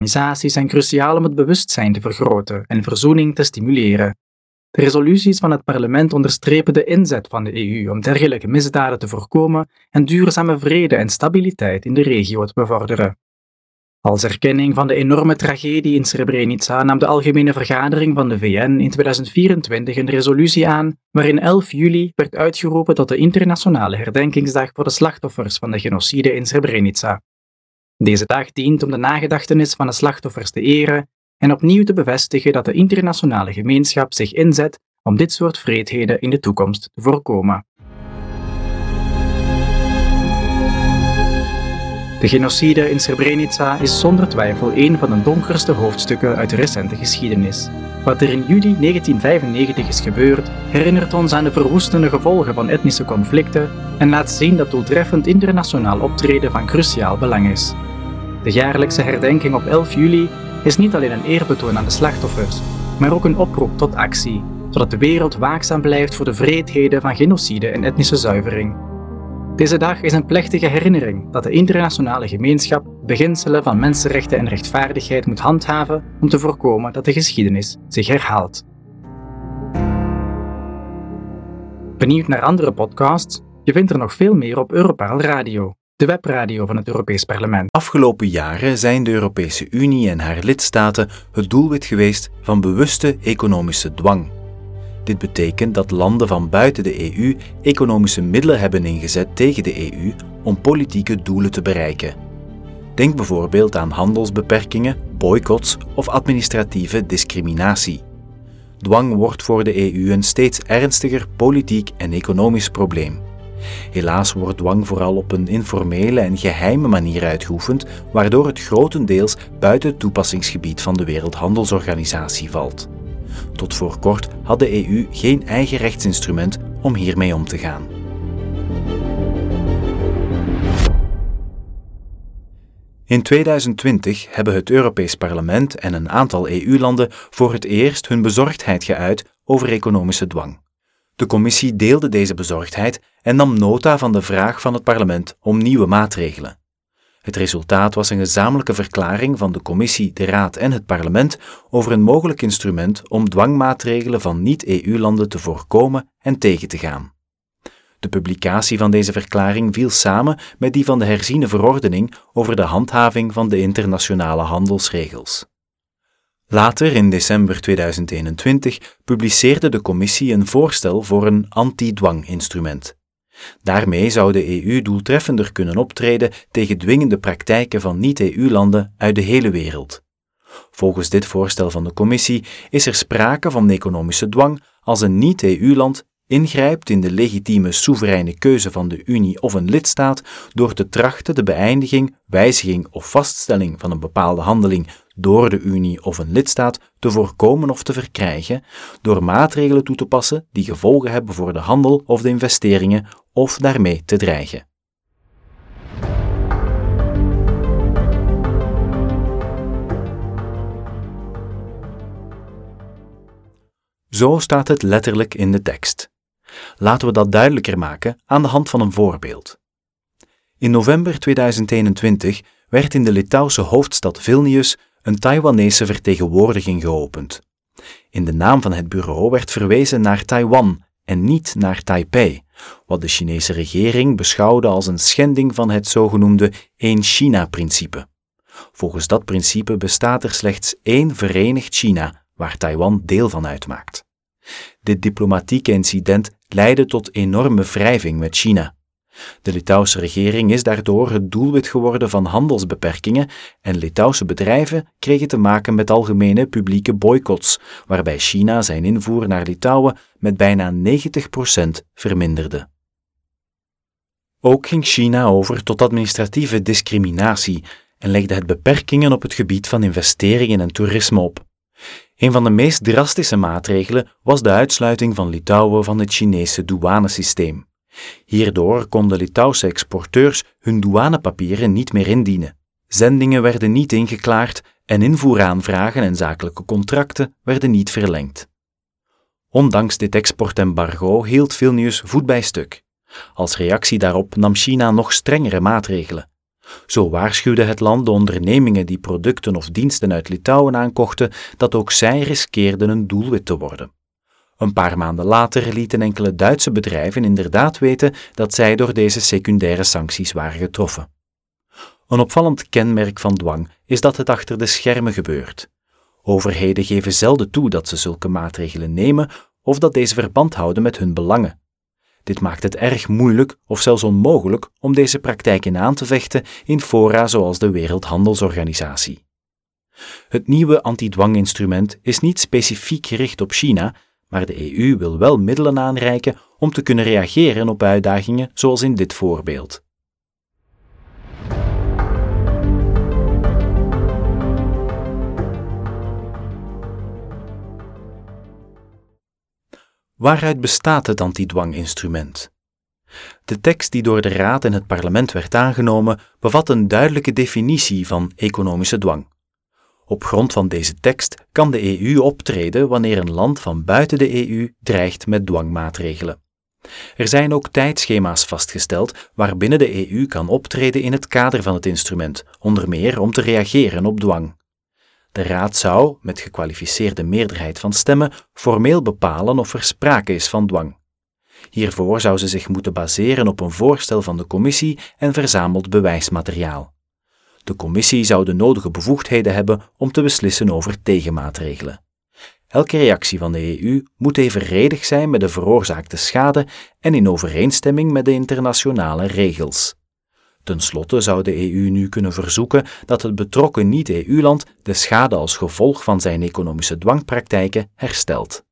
Organisaties zijn cruciaal om het bewustzijn te vergroten en verzoening te stimuleren. De resoluties van het parlement onderstrepen de inzet van de EU om dergelijke misdaden te voorkomen en duurzame vrede en stabiliteit in de regio te bevorderen. Als erkenning van de enorme tragedie in Srebrenica nam de Algemene Vergadering van de VN in 2024 een resolutie aan waarin 11 juli werd uitgeroepen tot de internationale herdenkingsdag voor de slachtoffers van de genocide in Srebrenica. Deze dag dient om de nagedachtenis van de slachtoffers te eren en opnieuw te bevestigen dat de internationale gemeenschap zich inzet om dit soort wreedheden in de toekomst te voorkomen. De genocide in Srebrenica is zonder twijfel een van de donkerste hoofdstukken uit de recente geschiedenis. Wat er in juli 1995 is gebeurd, herinnert ons aan de verwoestende gevolgen van etnische conflicten en laat zien dat doeltreffend internationaal optreden van cruciaal belang is. De jaarlijkse herdenking op 11 juli is niet alleen een eerbetoon aan de slachtoffers, maar ook een oproep tot actie, zodat de wereld waakzaam blijft voor de wreedheden van genocide en etnische zuivering. Deze dag is een plechtige herinnering dat de internationale gemeenschap beginselen van mensenrechten en rechtvaardigheid moet handhaven om te voorkomen dat de geschiedenis zich herhaalt. Benieuwd naar andere podcasts? Je vindt er nog veel meer op Europarl Radio, de webradio van het Europees Parlement. Afgelopen jaren zijn de Europese Unie en haar lidstaten het doelwit geweest van bewuste economische dwang. Dit betekent dat landen van buiten de EU economische middelen hebben ingezet tegen de EU om politieke doelen te bereiken. Denk bijvoorbeeld aan handelsbeperkingen, boycotts of administratieve discriminatie. Dwang wordt voor de EU een steeds ernstiger politiek en economisch probleem. Helaas wordt dwang vooral op een informele en geheime manier uitgeoefend, waardoor het grotendeels buiten het toepassingsgebied van de Wereldhandelsorganisatie valt. Tot voor kort had de EU geen eigen rechtsinstrument om hiermee om te gaan. In 2020 hebben het Europees Parlement en een aantal EU-landen voor het eerst hun bezorgdheid geuit over economische dwang. De Commissie deelde deze bezorgdheid en nam nota van de vraag van het parlement om nieuwe maatregelen. Het resultaat was een gezamenlijke verklaring van de Commissie, de Raad en het Parlement over een mogelijk instrument om dwangmaatregelen van niet-EU-landen te voorkomen en tegen te gaan. De publicatie van deze verklaring viel samen met die van de herziene verordening over de handhaving van de internationale handelsregels. Later, in december 2021, publiceerde de Commissie een voorstel voor een anti-dwanginstrument. Daarmee zou de EU doeltreffender kunnen optreden tegen dwingende praktijken van niet-EU-landen uit de hele wereld. Volgens dit voorstel van de Commissie is er sprake van economische dwang als een niet-EU-land ingrijpt in de legitieme soevereine keuze van de Unie of een lidstaat door te trachten de beëindiging, wijziging of vaststelling van een bepaalde handeling door de Unie of een lidstaat te voorkomen of te verkrijgen, door maatregelen toe te passen die gevolgen hebben voor de handel of de investeringen of daarmee te dreigen. Zo staat het letterlijk in de tekst. Laten we dat duidelijker maken aan de hand van een voorbeeld. In november 2021 werd in de Litouwse hoofdstad Vilnius een Taiwanese vertegenwoordiging geopend. In de naam van het bureau werd verwezen naar Taiwan en niet naar Taipei, wat de Chinese regering beschouwde als een schending van het zogenoemde één China-principe. Volgens dat principe bestaat er slechts één verenigd China, waar Taiwan deel van uitmaakt. Dit diplomatieke incident leidde tot enorme wrijving met China. De Litouwse regering is daardoor het doelwit geworden van handelsbeperkingen en Litouwse bedrijven kregen te maken met algemene publieke boycotts, waarbij China zijn invoer naar Litouwen met bijna 90% verminderde. Ook ging China over tot administratieve discriminatie en legde het beperkingen op het gebied van investeringen en toerisme op. Een van de meest drastische maatregelen was de uitsluiting van Litouwen van het Chinese douanesysteem. Hierdoor konden Litouwse exporteurs hun douanepapieren niet meer indienen. Zendingen werden niet ingeklaard en invoeraanvragen en zakelijke contracten werden niet verlengd. Ondanks dit exportembargo hield Vilnius voet bij stuk. Als reactie daarop nam China nog strengere maatregelen. Zo waarschuwde het land de ondernemingen die producten of diensten uit Litouwen aankochten dat ook zij riskeerden een doelwit te worden. Een paar maanden later lieten enkele Duitse bedrijven inderdaad weten dat zij door deze secundaire sancties waren getroffen. Een opvallend kenmerk van dwang is dat het achter de schermen gebeurt. Overheden geven zelden toe dat ze zulke maatregelen nemen of dat deze verband houden met hun belangen. Dit maakt het erg moeilijk of zelfs onmogelijk om deze praktijken aan te vechten in fora zoals de Wereldhandelsorganisatie. Het nieuwe antidwanginstrument is niet specifiek gericht op China, maar de EU wil wel middelen aanreiken om te kunnen reageren op uitdagingen zoals in dit voorbeeld. Waaruit bestaat het antidwanginstrument? De tekst die door de Raad en het Parlement werd aangenomen, bevat een duidelijke definitie van economische dwang. Op grond van deze tekst kan de EU optreden wanneer een land van buiten de EU dreigt met dwangmaatregelen. Er zijn ook tijdschema's vastgesteld waarbinnen de EU kan optreden in het kader van het instrument, onder meer om te reageren op dwang. De Raad zou, met gekwalificeerde meerderheid van stemmen, formeel bepalen of er sprake is van dwang. Hiervoor zou ze zich moeten baseren op een voorstel van de Commissie en verzameld bewijsmateriaal. De Commissie zou de nodige bevoegdheden hebben om te beslissen over tegenmaatregelen. Elke reactie van de EU moet evenredig zijn met de veroorzaakte schade en in overeenstemming met de internationale regels. Ten slotte zou de EU nu kunnen verzoeken dat het betrokken niet-EU-land de schade als gevolg van zijn economische dwangpraktijken herstelt.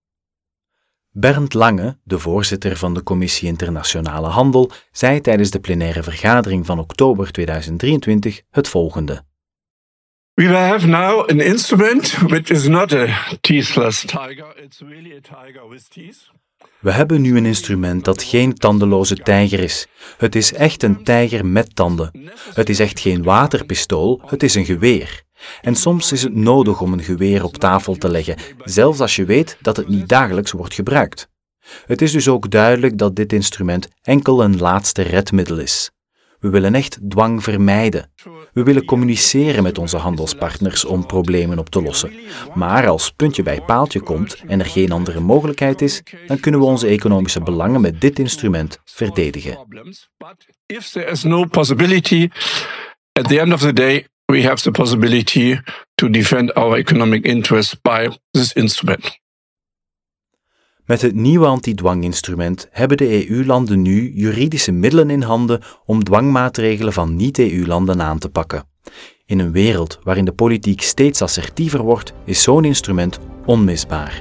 Bernd Lange, de voorzitter van de Commissie Internationale Handel, zei tijdens de plenaire vergadering van oktober 2023 het volgende. We have now an instrument which is not a teethless tiger, it's really a tiger with teeth. We hebben nu een instrument dat geen tandeloze tijger is. Het is echt een tijger met tanden. Het is echt geen waterpistool, het is een geweer. En soms is het nodig om een geweer op tafel te leggen, zelfs als je weet dat het niet dagelijks wordt gebruikt. Het is dus ook duidelijk dat dit instrument enkel een laatste redmiddel is. We willen echt dwang vermijden. We willen communiceren met onze handelspartners om problemen op te lossen. Maar als puntje bij paaltje komt en er geen andere mogelijkheid is, dan kunnen we onze economische belangen met dit instrument verdedigen. If there is no possibility, at the end of the day, we have the possibility to defend our economic interests by this instrument. Met het nieuwe antidwanginstrument hebben de EU-landen nu juridische middelen in handen om dwangmaatregelen van niet-EU-landen aan te pakken. In een wereld waarin de politiek steeds assertiever wordt, is zo'n instrument onmisbaar.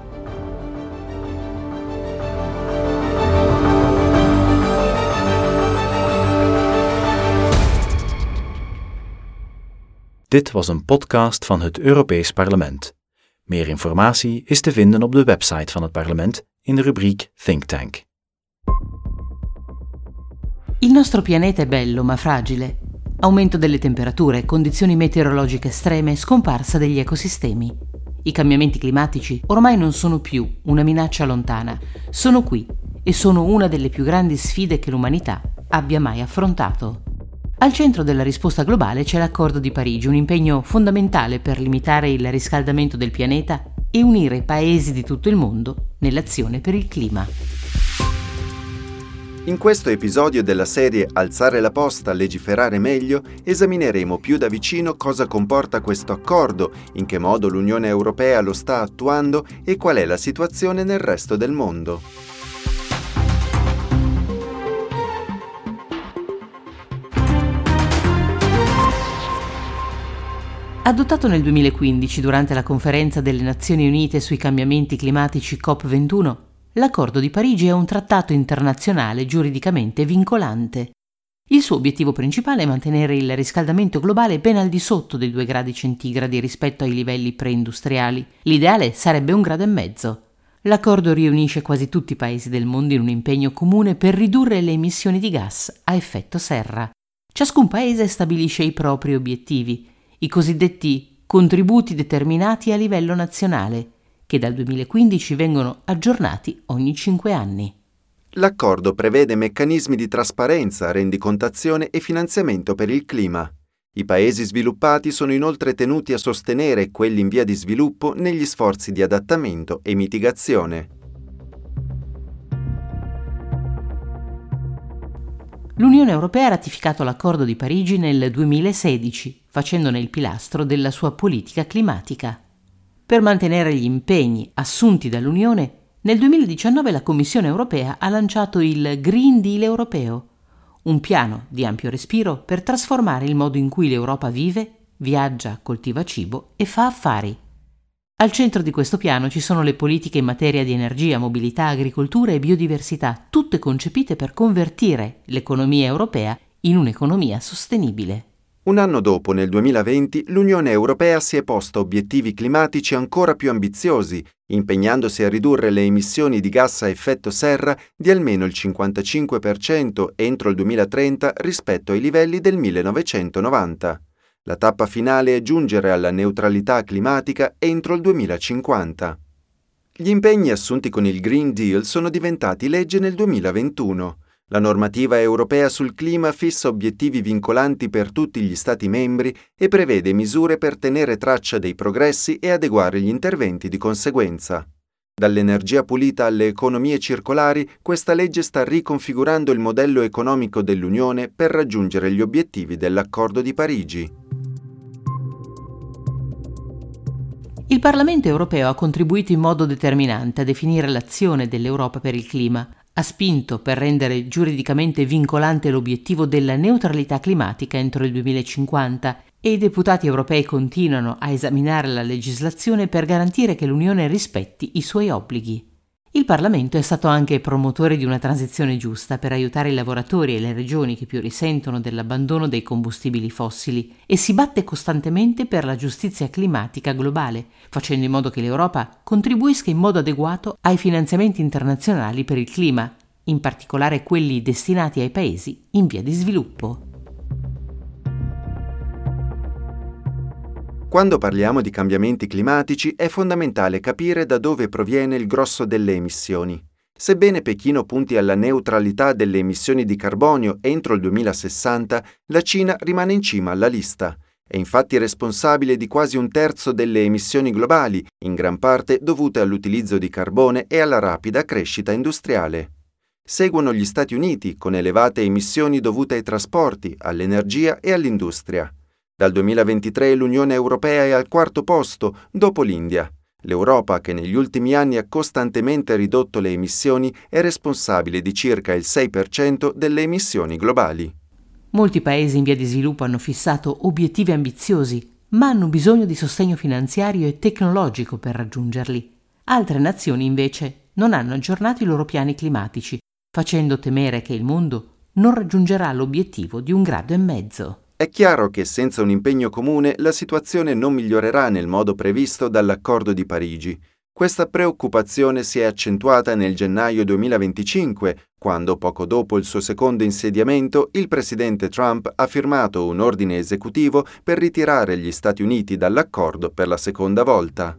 Dit was een podcast van het Europees Parlement. Meer informatie is te vinden op de website van het parlement in de rubriek Think Tank. Il nostro pianeta è bello ma fragile. Aumento delle temperature, condizioni meteorologiche estreme, scomparsa degli ecosistemi. I cambiamenti climatici ormai non sono più una minaccia lontana, sono qui e sono una delle più grandi sfide che l'umanità abbia mai affrontato. Al centro della risposta globale c'è l'Accordo di Parigi, un impegno fondamentale per limitare il riscaldamento del pianeta e unire i paesi di tutto il mondo nell'azione per il clima. In questo episodio della serie Alzare la posta, legiferare meglio, esamineremo più da vicino cosa comporta questo accordo, in che modo l'Unione Europea lo sta attuando e qual è la situazione nel resto del mondo. Adottato nel 2015 durante la conferenza delle Nazioni Unite sui cambiamenti climatici COP21, l'Accordo di Parigi è un trattato internazionale giuridicamente vincolante. Il suo obiettivo principale è mantenere il riscaldamento globale ben al di sotto dei 2 gradi centigradi rispetto ai livelli preindustriali. L'ideale sarebbe 1,5 gradi. L'accordo riunisce quasi tutti i paesi del mondo in un impegno comune per ridurre le emissioni di gas a effetto serra. Ciascun paese stabilisce i propri obiettivi, i cosiddetti contributi determinati a livello nazionale, che dal 2015 vengono aggiornati ogni 5 anni. L'accordo prevede meccanismi di trasparenza, rendicontazione e finanziamento per il clima. I paesi sviluppati sono inoltre tenuti a sostenere quelli in via di sviluppo negli sforzi di adattamento e mitigazione. L'Unione Europea ha ratificato l'Accordo di Parigi nel 2016, facendone il pilastro della sua politica climatica. Per mantenere gli impegni assunti dall'Unione, nel 2019 la Commissione Europea ha lanciato il Green Deal europeo, un piano di ampio respiro per trasformare il modo in cui l'Europa vive, viaggia, coltiva cibo e fa affari. Al centro di questo piano ci sono le politiche in materia di energia, mobilità, agricoltura e biodiversità, tutte concepite per convertire l'economia europea in un'economia sostenibile. Un anno dopo, nel 2020, l'Unione Europea si è posta obiettivi climatici ancora più ambiziosi, impegnandosi a ridurre le emissioni di gas a effetto serra di almeno il 55% entro il 2030 rispetto ai livelli del 1990. La tappa finale è giungere alla neutralità climatica entro il 2050. Gli impegni assunti con il Green Deal sono diventati legge nel 2021. La normativa europea sul clima fissa obiettivi vincolanti per tutti gli Stati membri e prevede misure per tenere traccia dei progressi e adeguare gli interventi di conseguenza. Dall'energia pulita alle economie circolari, questa legge sta riconfigurando il modello economico dell'Unione per raggiungere gli obiettivi dell'Accordo di Parigi. Il Parlamento europeo ha contribuito in modo determinante a definire l'azione dell'Europa per il clima, ha spinto per rendere giuridicamente vincolante l'obiettivo della neutralità climatica entro il 2050 e i deputati europei continuano a esaminare la legislazione per garantire che l'Unione rispetti i suoi obblighi. Il Parlamento è stato anche promotore di una transizione giusta per aiutare i lavoratori e le regioni che più risentono dell'abbandono dei combustibili fossili e si batte costantemente per la giustizia climatica globale, facendo in modo che l'Europa contribuisca in modo adeguato ai finanziamenti internazionali per il clima, in particolare quelli destinati ai paesi in via di sviluppo. Quando parliamo di cambiamenti climatici è fondamentale capire da dove proviene il grosso delle emissioni. Sebbene Pechino punti alla neutralità delle emissioni di carbonio entro il 2060, la Cina rimane in cima alla lista. È infatti responsabile di quasi un terzo delle emissioni globali, in gran parte dovute all'utilizzo di carbone e alla rapida crescita industriale. Seguono gli Stati Uniti, con elevate emissioni dovute ai trasporti, all'energia e all'industria. Dal 2023 l'Unione Europea è al quarto posto, dopo l'India. L'Europa, che negli ultimi anni ha costantemente ridotto le emissioni, è responsabile di circa il 6% delle emissioni globali. Molti paesi in via di sviluppo hanno fissato obiettivi ambiziosi, ma hanno bisogno di sostegno finanziario e tecnologico per raggiungerli. Altre nazioni, invece, non hanno aggiornato i loro piani climatici, facendo temere che il mondo non raggiungerà l'obiettivo di 1,5 gradi. È chiaro che senza un impegno comune la situazione non migliorerà nel modo previsto dall'Accordo di Parigi. Questa preoccupazione si è accentuata nel gennaio 2025, quando, poco dopo il suo secondo insediamento, il presidente Trump ha firmato un ordine esecutivo per ritirare gli Stati Uniti dall'accordo per la seconda volta.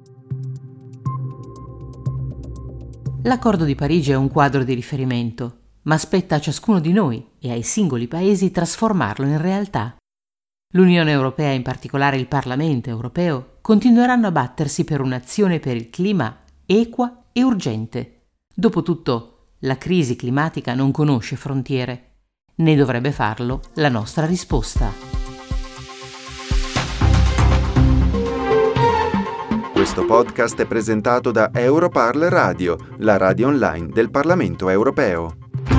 L'Accordo di Parigi è un quadro di riferimento, ma spetta a ciascuno di noi e ai singoli paesi trasformarlo in realtà. L'Unione Europea, in particolare il Parlamento europeo, continueranno a battersi per un'azione per il clima equa e urgente. Dopotutto, la crisi climatica non conosce frontiere, né dovrebbe farlo la nostra risposta. Questo podcast è presentato da Europarl Radio, la radio online del Parlamento europeo.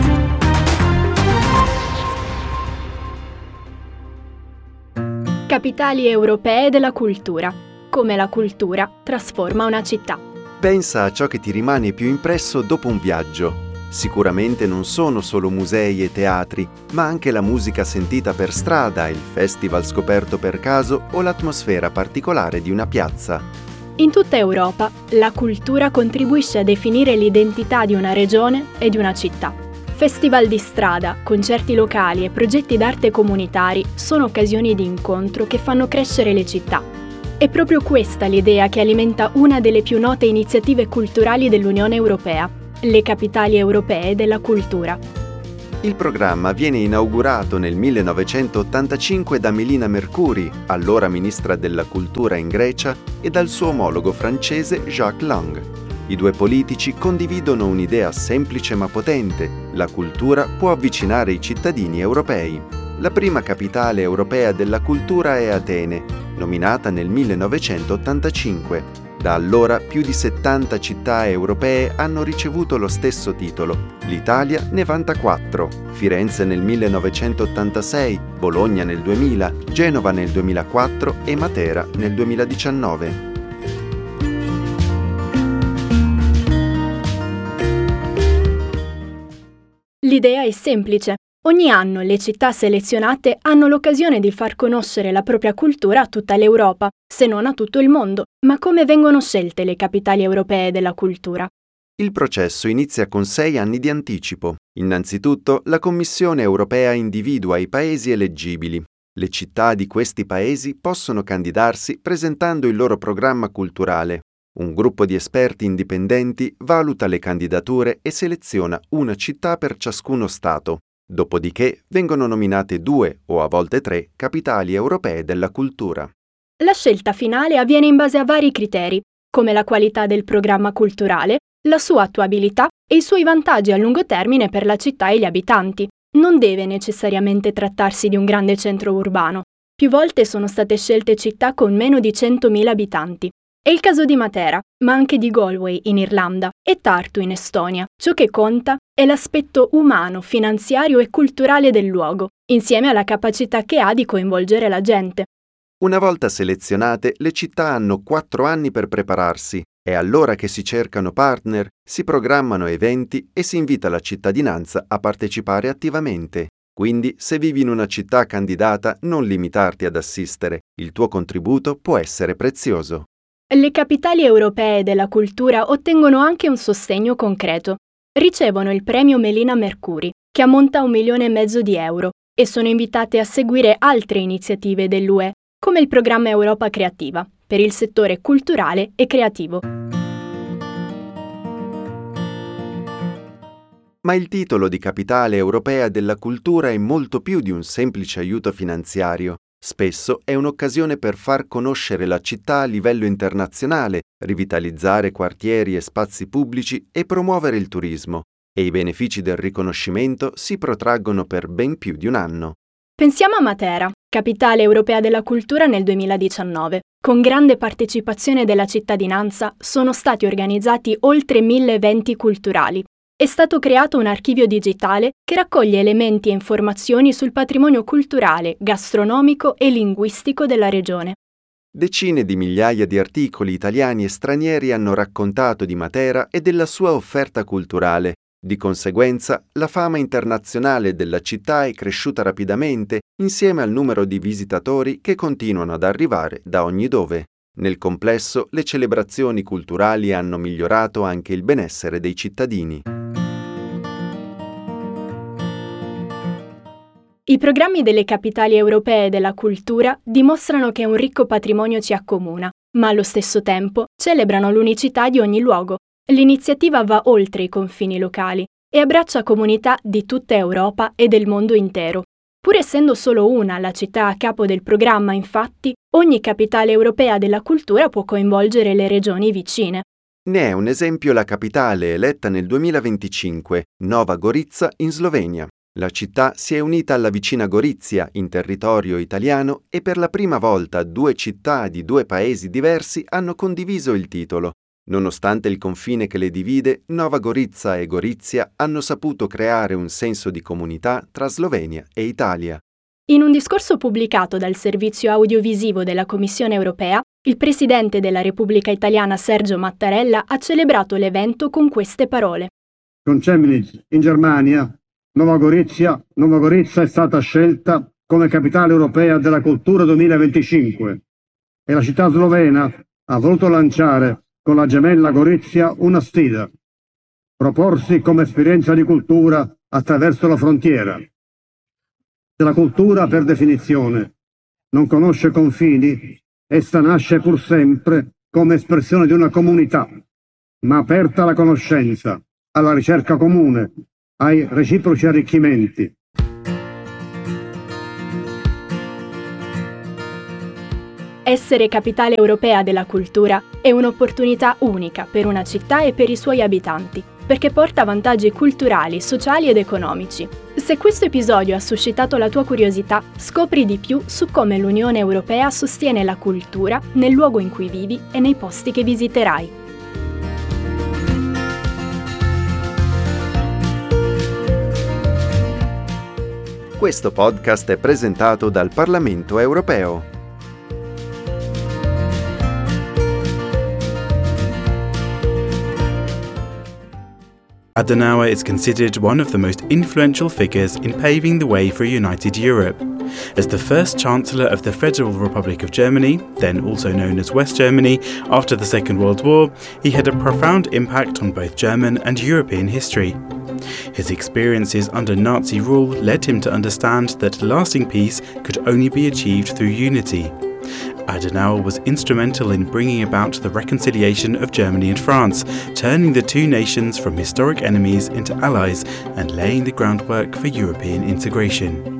Capitali europee della cultura. Come la cultura trasforma una città. Pensa a ciò che ti rimane più impresso dopo un viaggio. Sicuramente non sono solo musei e teatri, ma anche la musica sentita per strada, il festival scoperto per caso o l'atmosfera particolare di una piazza. In tutta Europa, la cultura contribuisce a definire l'identità di una regione e di una città. Festival di strada, concerti locali e progetti d'arte comunitari sono occasioni di incontro che fanno crescere le città. È proprio questa l'idea che alimenta una delle più note iniziative culturali dell'Unione Europea, le capitali europee della cultura. Il programma viene inaugurato nel 1985 da Melina Mercouri, allora ministra della cultura in Grecia, e dal suo omologo francese Jacques Lang. I due politici condividono un'idea semplice ma potente: la cultura può avvicinare i cittadini europei. La prima capitale europea della cultura è Atene, nominata nel 1985. Da allora più di 70 città europee hanno ricevuto lo stesso titolo. L'Italia ne vanta 4, Firenze nel 1986, Bologna nel 2000, Genova nel 2004 e Matera nel 2019. L'idea è semplice. Ogni anno le città selezionate hanno l'occasione di far conoscere la propria cultura a tutta l'Europa, se non a tutto il mondo. Ma come vengono scelte le capitali europee della cultura? Il processo inizia con 6 anni di anticipo. Innanzitutto, la Commissione europea individua i paesi eleggibili. Le città di questi paesi possono candidarsi presentando il loro programma culturale. Un gruppo di esperti indipendenti valuta le candidature e seleziona una città per ciascuno Stato. Dopodiché vengono nominate 2 o a volte 3 capitali europee della cultura. La scelta finale avviene in base a vari criteri, come la qualità del programma culturale, la sua attuabilità e i suoi vantaggi a lungo termine per la città e gli abitanti. Non deve necessariamente trattarsi di un grande centro urbano. Più volte sono state scelte città con meno di 100.000 abitanti. È il caso di Matera, ma anche di Galway in Irlanda e Tartu in Estonia. Ciò che conta è l'aspetto umano, finanziario e culturale del luogo, insieme alla capacità che ha di coinvolgere la gente. Una volta selezionate, le città hanno 4 anni per prepararsi. È allora che si cercano partner, si programmano eventi e si invita la cittadinanza a partecipare attivamente. Quindi, se vivi in una città candidata, non limitarti ad assistere. Il tuo contributo può essere prezioso. Le capitali europee della cultura ottengono anche un sostegno concreto. Ricevono il premio Melina Mercouri, che ammonta a 1,5 milioni di euro, e sono invitate a seguire altre iniziative dell'UE, come il programma Europa Creativa, per il settore culturale e creativo. Ma il titolo di capitale europea della cultura è molto più di un semplice aiuto finanziario. Spesso è un'occasione per far conoscere la città a livello internazionale, rivitalizzare quartieri e spazi pubblici e promuovere il turismo. E i benefici del riconoscimento si protraggono per ben più di un anno. Pensiamo a Matera, capitale europea della cultura nel 2019. Con grande partecipazione della cittadinanza sono stati organizzati oltre 1.000 eventi culturali. È stato creato un archivio digitale che raccoglie elementi e informazioni sul patrimonio culturale, gastronomico e linguistico della regione. Decine di migliaia di articoli italiani e stranieri hanno raccontato di Matera e della sua offerta culturale. Di conseguenza, la fama internazionale della città è cresciuta rapidamente insieme al numero di visitatori che continuano ad arrivare da ogni dove. Nel complesso, le celebrazioni culturali hanno migliorato anche il benessere dei cittadini. I programmi delle capitali europee della cultura dimostrano che un ricco patrimonio ci accomuna, ma allo stesso tempo celebrano l'unicità di ogni luogo. L'iniziativa va oltre i confini locali e abbraccia comunità di tutta Europa e del mondo intero. Pur essendo solo una la città a capo del programma, infatti, ogni capitale europea della cultura può coinvolgere le regioni vicine. Ne è un esempio la capitale eletta nel 2025, Nova Gorica in Slovenia. La città si è unita alla vicina Gorizia, in territorio italiano, e per la prima volta 2 città di 2 paesi diversi hanno condiviso il titolo. Nonostante il confine che le divide, Nova Gorica e Gorizia hanno saputo creare un senso di comunità tra Slovenia e Italia. In un discorso pubblicato dal servizio audiovisivo della Commissione europea, il presidente della Repubblica Italiana Sergio Mattarella ha celebrato l'evento con queste parole. Con Chemnitz, in Germania, Nova Gorica è stata scelta come capitale europea della cultura 2025 e la città slovena ha voluto lanciare con la gemella Gorizia una sfida: proporsi come esperienza di cultura attraverso la frontiera. La cultura, per definizione, non conosce confini, essa nasce pur sempre come espressione di una comunità, ma aperta alla conoscenza, alla ricerca comune, ai reciproci arricchimenti. Essere capitale europea della cultura è un'opportunità unica per una città e per i suoi abitanti, perché porta vantaggi culturali, sociali ed economici. Se questo episodio ha suscitato la tua curiosità, scopri di più su come l'Unione Europea sostiene la cultura nel luogo in cui vivi e nei posti che visiterai. Questo podcast è presentato dal Parlamento Europeo. Adenauer is considered one of the most influential figures in paving the way for a united Europe. As the first Chancellor of the Federal Republic of Germany, then also known as West Germany, after the Second World War, he had a profound impact on both German and European history. His experiences under Nazi rule led him to understand that lasting peace could only be achieved through unity. Adenauer was instrumental in bringing about the reconciliation of Germany and France, turning the two nations from historic enemies into allies and laying the groundwork for European integration.